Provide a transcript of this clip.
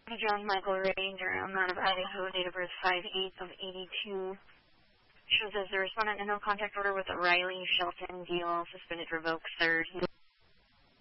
John Michael Ranger, amount of Idaho, date of birth 5/8 of 82. Shows as the respondent in no contact order with Riley Shelton, DL, suspended, revoked, 3rd.